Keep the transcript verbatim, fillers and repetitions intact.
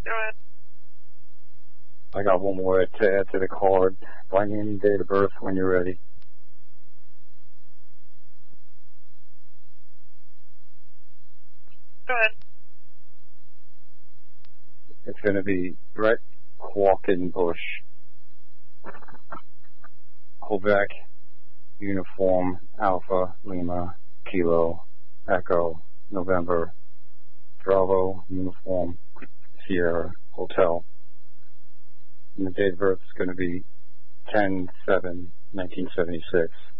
Go ahead. I got one more to add to the card. Blank name and date of birth when you're ready. Go ahead. It's going to be Brett Qualkenbush. Quebec, uniform, Alpha, Lima, Kilo, Echo, November, Bravo, uniform, Sierra, Hotel. And the date of birth is going to be ten seven nineteen seventy-six.